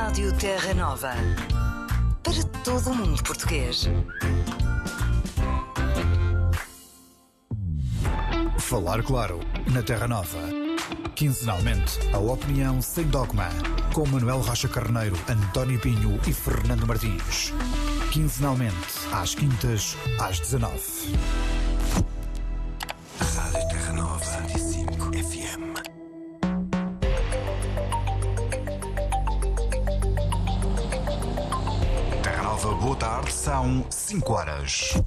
Rádio Terra Nova. Para todo o mundo português. Falar claro, na Terra Nova. Quinzenalmente, a opinião sem dogma. Com Manuel Rocha Carneiro, António Pinho e Fernando Martins. Quinzenalmente, às quintas, às 19. Rádio Terra Nova, 105 FM. Terra Nova, boa tarde, são 5 horas.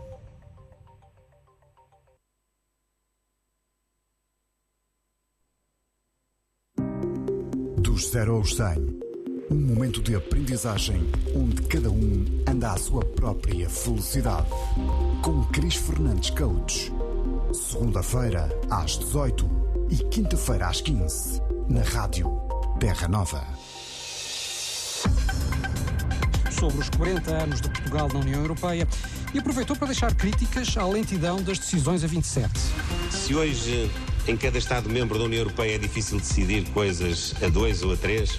Dos 0 aos 100, um momento de aprendizagem onde cada um anda à sua própria velocidade. Com Cris Fernandes Coach. Segunda-feira às 18 e quinta-feira às 15, na Rádio Terra Nova. Sobre os 40 anos de Portugal na União Europeia e aproveitou para deixar críticas à lentidão das decisões a 27. Se hoje em cada Estado-membro da União Europeia é difícil decidir coisas a 2 ou a 3,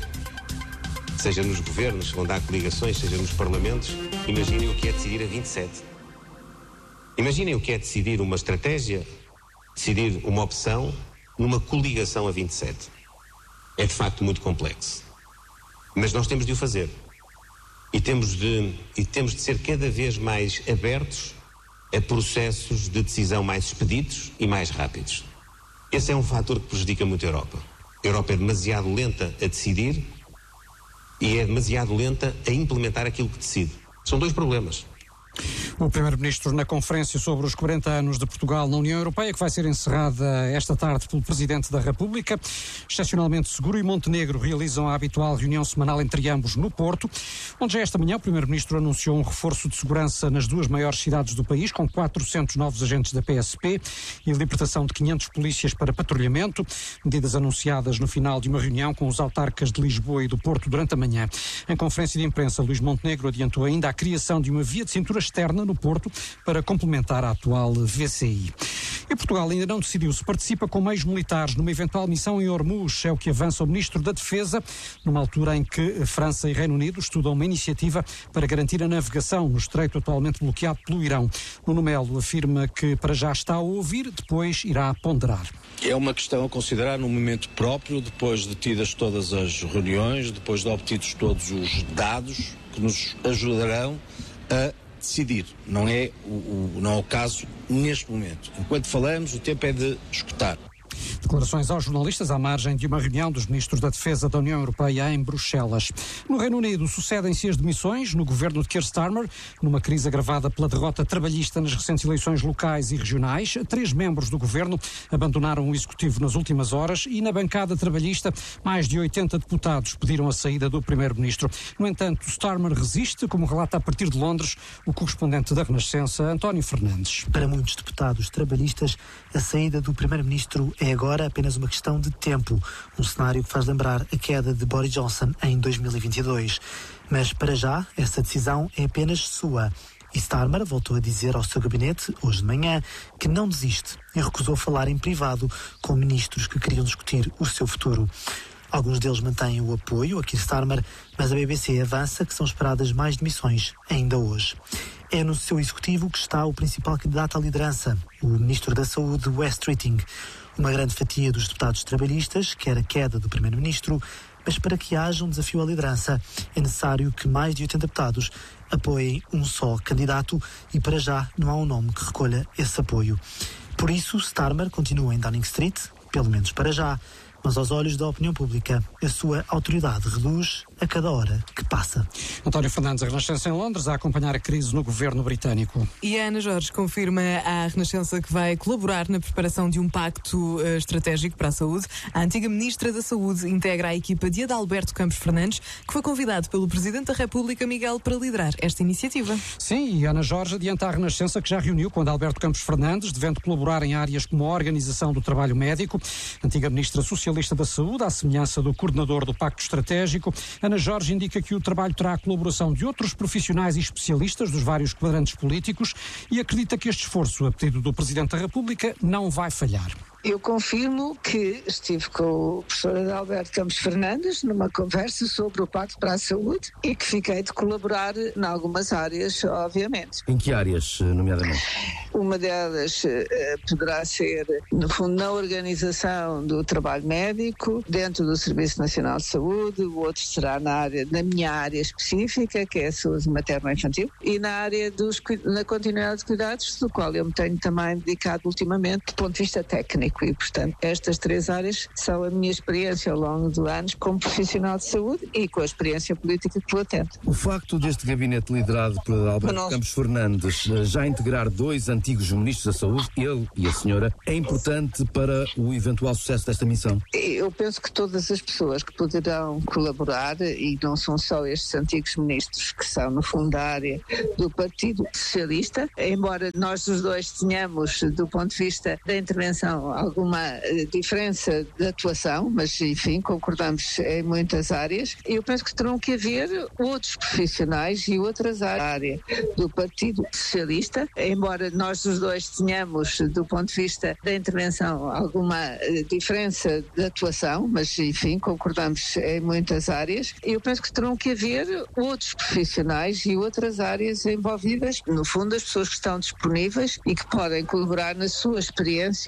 seja nos governos, onde há coligações, seja nos parlamentos, imaginem o que é decidir a 27. Imaginem o que é decidir uma estratégia, decidir uma opção numa coligação a 27. É de facto muito complexo. Mas nós temos de o fazer. E temos de ser cada vez mais abertos a processos de decisão mais expeditos e mais rápidos. Esse é um fator que prejudica muito a Europa. A Europa é demasiado lenta a decidir e é demasiado lenta a implementar aquilo que decide. São dois problemas. O Primeiro-Ministro na conferência sobre os 40 anos de Portugal na União Europeia, que vai ser encerrada esta tarde pelo Presidente da República. Excepcionalmente, Seguro e Montenegro realizam a habitual reunião semanal entre ambos no Porto, onde já esta manhã o Primeiro-Ministro anunciou um reforço de segurança nas duas maiores cidades do país, com 400 novos agentes da PSP e libertação de 500 polícias para patrulhamento, medidas anunciadas no final de uma reunião com os autarcas de Lisboa e do Porto durante a manhã. Em conferência de imprensa, Luís Montenegro adiantou ainda a criação de uma via de cintura externa no Porto para complementar a atual VCI. E Portugal ainda não decidiu se participa com meios militares numa eventual missão em Hormuz, é o que avança o Ministro da Defesa, numa altura em que França e Reino Unido estudam uma iniciativa para garantir a navegação no estreito atualmente bloqueado pelo Irão. Nuno Melo afirma que para já está a ouvir, depois irá ponderar. É uma questão a considerar no momento próprio, depois de tidas todas as reuniões, depois de obtidos todos os dados que nos ajudarão a decidir. Não é o caso neste momento. Enquanto falamos, o tempo é de escutar. Declarações aos jornalistas à margem de uma reunião dos ministros da Defesa da União Europeia em Bruxelas. No Reino Unido, sucedem-se as demissões no governo de Keir Starmer, numa crise agravada pela derrota trabalhista nas recentes eleições locais e regionais. 3 membros do governo abandonaram o executivo nas últimas horas e na bancada trabalhista, mais de 80 deputados pediram a saída do primeiro-ministro. No entanto, Starmer resiste, como relata a partir de Londres o correspondente da Renascença, António Fernandes. Para muitos deputados trabalhistas, a saída do primeiro-ministro é agora apenas uma questão de tempo, um cenário que faz lembrar a queda de Boris Johnson em 2022. Mas, para já, essa decisão é apenas sua. E Starmer voltou a dizer ao seu gabinete, hoje de manhã, que não desiste e recusou falar em privado com ministros que queriam discutir o seu futuro. Alguns deles mantêm o apoio a Keir Starmer, mas a BBC avança que são esperadas mais demissões ainda hoje. É no seu executivo que está o principal candidato à liderança, o Ministro da Saúde, Wes Streeting. Uma grande fatia dos deputados trabalhistas quer a queda do Primeiro-Ministro, mas para que haja um desafio à liderança é necessário que mais de 80 deputados apoiem um só candidato e para já não há um nome que recolha esse apoio. Por isso, Starmer continua em Downing Street, pelo menos para já, mas aos olhos da opinião pública, a sua autoridade reduz a cada hora que passa. António Fernandes, a Renascença em Londres, a acompanhar a crise no governo britânico. E a Ana Jorge confirma à Renascença que vai colaborar na preparação de um pacto estratégico para a saúde. A antiga Ministra da Saúde integra a equipa de Adalberto Campos Fernandes, que foi convidado pelo Presidente da República, Miguel, para liderar esta iniciativa. Sim, e a Ana Jorge adianta à Renascença que já reuniu com Adalberto Campos Fernandes, devendo colaborar em áreas como a organização do trabalho médico. A antiga Ministra Socialista da Saúde, à semelhança do coordenador do Pacto Estratégico, Ana Jorge indica que o trabalho terá a colaboração de outros profissionais e especialistas dos vários quadrantes políticos e acredita que este esforço, a pedido do Presidente da República, não vai falhar. Eu confirmo que estive com o professor Adalberto Campos Fernandes numa conversa sobre o Pacto para a Saúde e que fiquei de colaborar em algumas áreas, obviamente. Em que áreas, nomeadamente? Uma delas poderá ser, no fundo, na organização do trabalho médico, dentro do Serviço Nacional de Saúde, o outro será na minha área específica, que é a saúde materno-infantil, e na área na continuidade de cuidados, do qual eu me tenho também dedicado ultimamente do ponto de vista técnico, e portanto estas 3 áreas são a minha experiência ao longo de anos como profissional de saúde e com a experiência política que vou tendo. O facto deste gabinete liderado por Adalberto Campos Fernandes já integrar 2 antigos ministros da Saúde, ele e a senhora, é importante para o eventual sucesso desta missão? Eu penso que todas as pessoas que poderão colaborar, e não são só estes antigos ministros que são no fundo da área do Partido Socialista, embora nós os dois tenhamos, do ponto de vista da intervenção, alguma diferença de atuação, mas enfim, concordamos em muitas áreas, eu penso que terão que haver outros profissionais e outras áreas do Partido Socialista, embora nós os dois tenhamos, do ponto de vista da intervenção, alguma diferença de atuação, mas enfim, concordamos em muitas áreas, eu penso que terão que haver outros profissionais e outras áreas envolvidas, no fundo as pessoas que estão disponíveis e que podem colaborar na sua experiência